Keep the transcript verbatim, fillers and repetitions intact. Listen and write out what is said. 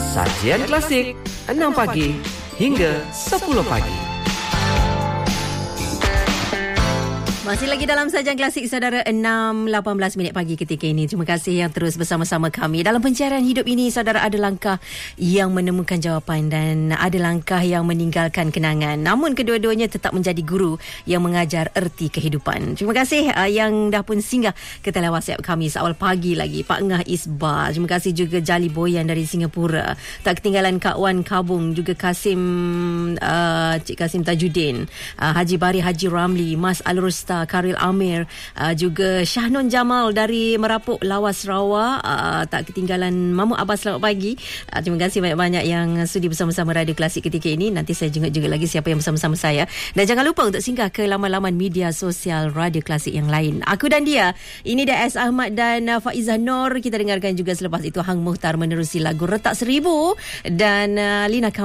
Sajian klasik enam pagi hingga sepuluh pagi. Masih lagi dalam Sajian Klasik, saudara, enam lapan belas minit pagi ketika ini. Terima kasih yang terus bersama-sama kami. Dalam pencarian hidup ini, saudara, ada langkah yang menemukan jawapan dan ada langkah yang meninggalkan kenangan. Namun kedua-duanya tetap menjadi guru yang mengajar erti kehidupan. Terima kasih uh, yang dah pun singgah ke talian WhatsApp kami seawal pagi lagi. Pak Ngah Isbar. Terima kasih juga Jali Boyan dari Singapura. Tak ketinggalan Kak Wan Kabung, juga Kasim, uh, Cik Kasim Tajuddin, uh, Haji Bari Haji Ramli, Mas Al-Rusta, Karil Amir, uh, juga Syahnon Jamal dari Merapuk, Lawas, Sarawak. Uh, tak ketinggalan Mamu Abbas, selamat pagi. Uh, terima kasih banyak-banyak yang sudi bersama-sama Radio Klasik ketika ini. Nanti saya jenguk-jenguk lagi siapa yang bersama-sama saya. Dan jangan lupa untuk singgah ke laman-laman media sosial Radio Klasik yang lain. Aku dan dia. Ini dia S. Ahmad dan uh, Faizah Nur. Kita dengarkan juga selepas itu Hang Muhtar menerusi lagu Retak Seribu. Dan uh, Lina Kam